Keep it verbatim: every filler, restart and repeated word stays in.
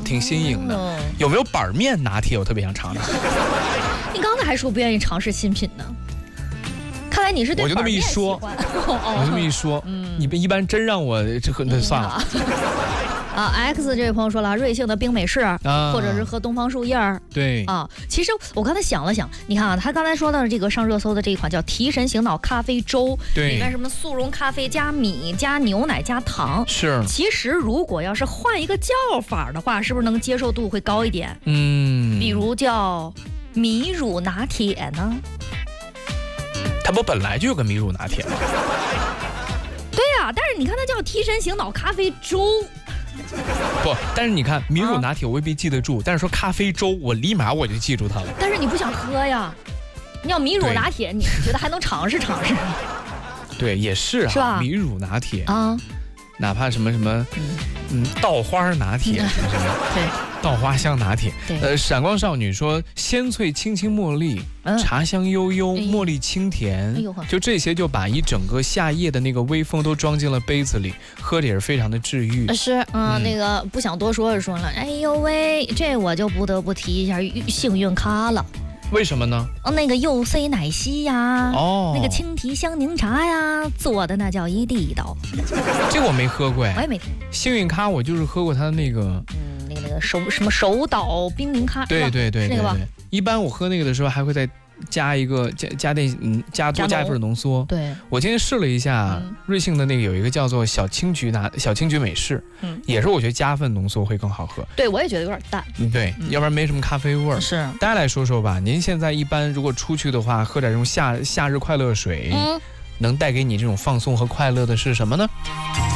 挺新颖的。 哦、 有没有板面拿铁？我特别想尝尝。 你刚才还说不愿意尝试新品呢，看来你是对我就这么一说，我这么一说，嗯，你一般真让我这喝那算了。 啊 ，X 这位朋友说了，瑞幸的冰美式，啊、或者是喝东方树叶儿， 对啊，其实我刚才想了想，你看啊，他刚才说的这个上热搜的这一款叫提神醒脑咖啡粥， 对， 里面什么速溶咖啡加米加牛奶加糖， 是。 其实如果要是换一个叫法的话，是不是能接受度会高一点？ 嗯， 比如叫米乳拿铁呢？ 它不本来就有个米乳拿铁吗？ 对啊，但是你看它叫提神醒脑咖啡粥。 不，但是你看米乳拿铁我未必记得住，啊、但是说咖啡粥，我立马我就记住它了。 但是你不想喝呀？你要米乳拿铁，你觉得还能尝试尝试？ 对，也是啊， 是吧？ 米乳拿铁啊， 哪怕什么什么，嗯，稻花拿铁，什么什么， 对， 稻花香拿铁。 对， 呃，闪光少女说鲜脆清清茉莉，嗯、茶香悠悠，哎、茉莉清甜，哎、就这些就把一整个夏夜的那个微风都装进了杯子里，喝着也是非常的治愈。 是，嗯，嗯那个不想多说就说了，哎呦喂，这我就不得不提一下幸运咖了。 为什么呢？ 哦，那个柚 C 奶昔呀， 哦， 那个青提香柠茶呀，做的那叫一地道。 这我没喝过哎， 我也没听。 幸运咖我就是喝过它的那个， 嗯，那个那个手什么手倒冰柠咖， 对对对， 是那个吧？ 一般我喝那个的时候还会再加一个加加点嗯加多加一份浓缩。 对， 我今天试了一下、嗯、瑞幸的那个有一个叫做小青桔拿小青桔美式，嗯，也是我觉得加份浓缩会更好喝。 对，我也觉得有点淡。 嗯，对，嗯、要不然没什么咖啡味儿。 是， 大家来说说吧，您现在一般如果出去的话，喝点这种夏夏日快乐水，嗯，能带给你这种放松和快乐的是什么呢？